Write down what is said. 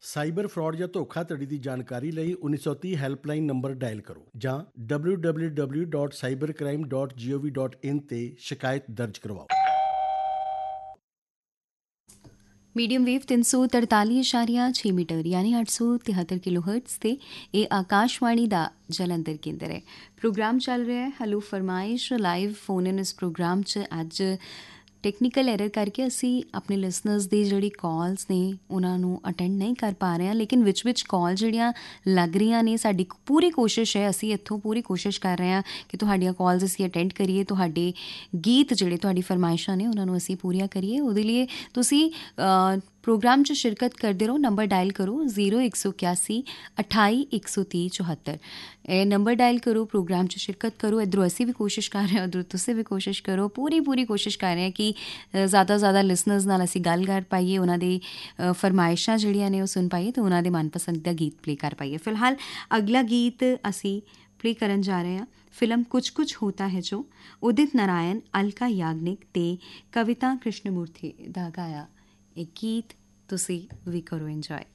Cyber fraud ਜਾਂ ਧੋਖਾਧੜੀ ਦੀ ਜਾਣਕਾਰੀ ਲਈ 1930 ਹੈਲਪਲਾਈਨ ਨੰਬਰ ਡਾਇਲ ਕਰੋ ਜਾਂ www.cybercrime.gov.in ਤੇ ਸ਼ਿਕਾਇਤ ਦਰਜ ਕਰਵਾਓ। ਮੀਡੀਅਮ ਵੇਵ 343.6 ਮੀਟਰ ਯਾਨੀ 873 ਕਿਲੋਹਰਟਜ਼ ਤੇ ਇਹ ਆਕਾਸ਼ਵਾਣੀ ਦਾ ਜਲੰਧਰ ਕੇਂਦਰ ਹੈ। ਪ੍ਰੋਗਰਾਮ ਚੱਲ ਰਿਹਾ ਹੈ ਹੈਲੋ ਫਰਮਾਇਸ਼ ਲਾਈਵ ਫੋਨ ਇਨ। ਇਸ ਪ੍ਰੋਗਰਾਮ 'ਚ ਅੱਜ ਟੈਕਨੀਕਲ ਐਰਰ ਕਰਕੇ ਅਸੀਂ ਆਪਣੇ ਲਿਸਨਰਸ ਦੀ ਜਿਹੜੀ ਕਾਲਸ ਨੇ ਉਹਨਾਂ ਨੂੰ ਅਟੈਂਡ ਨਹੀਂ ਕਰ ਪਾ ਰਹੇ ਹਾਂ, ਲੇਕਿਨ ਵਿੱਚ ਕਾਲ ਜਿਹੜੀਆਂ ਲੱਗ ਰਹੀਆਂ ਨੇ, ਸਾਡੀ ਪੂਰੀ ਕੋਸ਼ਿਸ਼ ਹੈ, ਅਸੀਂ ਇੱਥੋਂ ਪੂਰੀ ਕੋਸ਼ਿਸ਼ ਕਰ ਰਹੇ ਹਾਂ ਕਿ ਤੁਹਾਡੀਆਂ ਕਾਲਸ ਅਸੀਂ ਅਟੈਂਡ ਕਰੀਏ, ਤੁਹਾਡੇ ਗੀਤ ਜਿਹੜੇ ਤੁਹਾਡੀ ਫਰਮਾਇਸ਼ਾਂ ਨੇ ਉਹਨਾਂ ਨੂੰ ਅਸੀਂ ਪੂਰੀਆਂ ਕਰੀਏ। ਉਹਦੇ ਲਈ ਤੁਸੀਂ ਪ੍ਰੋਗਰਾਮ 'ਚ ਸ਼ਿਰਕਤ ਕਰਦੇ ਰਹੋ। ਨੰਬਰ ਡਾਇਲ ਕਰੋ 0181 28 130 74। ਇਹ ਨੰਬਰ ਡਾਇਲ ਕਰੋ, ਪ੍ਰੋਗਰਾਮ 'ਚ ਸ਼ਿਰਕਤ ਕਰੋ। ਇੱਧਰੋਂ ਅਸੀਂ ਵੀ ਕੋਸ਼ਿਸ਼ ਕਰ ਰਹੇ ਹਾਂ, ਉੱਧਰੋਂ ਤੁਸੀਂ ਵੀ ਕੋਸ਼ਿਸ਼ ਕਰੋ। ਪੂਰੀ ਕੋਸ਼ਿਸ਼ ਕਰ ਰਹੇ ਹਾਂ ਕਿ ਜ਼ਿਆਦਾ ਤੋਂ ਜ਼ਿਆਦਾ ਲਿਸਨਰਸ ਨਾਲ ਅਸੀਂ ਗੱਲ ਕਰ ਪਾਈਏ, ਉਹਨਾਂ ਦੀ ਫਰਮਾਇਸ਼ਾਂ ਜਿਹੜੀਆਂ ਨੇ ਉਹ ਸੁਣ ਪਾਈਏ ਅਤੇ ਉਹਨਾਂ ਦੇ ਮਨਪਸੰਦ ਦਾ ਗੀਤ ਪਲੇ ਕਰ ਪਾਈਏ। ਫਿਲਹਾਲ ਅਗਲਾ ਗੀਤ ਅਸੀਂ ਪਲੇ ਕਰਨ ਜਾ ਰਹੇ ਹਾਂ ਫਿਲਮ ਕੁਛ ਹੋਤਾ ਹੈ ਜੋ, ਉਦਿਤ ਨਾਰਾਇਣ, ਅਲਕਾ ਯਾਗਨਿਕ ਤੇ ਕਵਿਤਾ ਕ੍ਰਿਸ਼ਨਮੂਰਥੀ ਦਾ ਗਾਇਆ ਇਹ ਗੀਤ। ਤੁਸੀਂ ਵੀ ਕਰੋ ਇੰਜੋਏ।